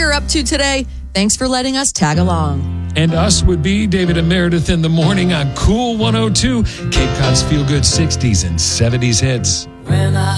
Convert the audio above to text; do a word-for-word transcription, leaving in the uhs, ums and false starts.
you're up to today. Thanks for letting us tag along. And us would be David and Meredith in the morning on Cool one oh two, Cape Cod's feel-good sixties and seventies hits.